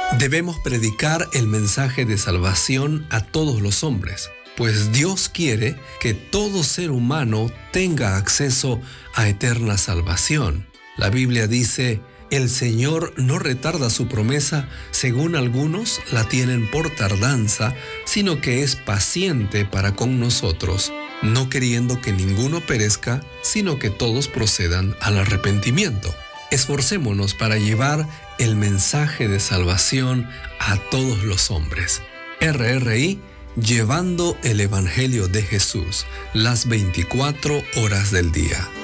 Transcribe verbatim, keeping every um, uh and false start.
Debemos predicar el mensaje de salvación a todos los hombres, pues Dios quiere que todo ser humano tenga acceso a eterna salvación. La Biblia dice: el Señor no retarda su promesa, según algunos la tienen por tardanza, sino que es paciente para con nosotros, no queriendo que ninguno perezca, sino que todos procedan al arrepentimiento. Esforcémonos para llevar el mensaje de salvación a todos los hombres. R R I, llevando el Evangelio de Jesús, las veinticuatro horas del día.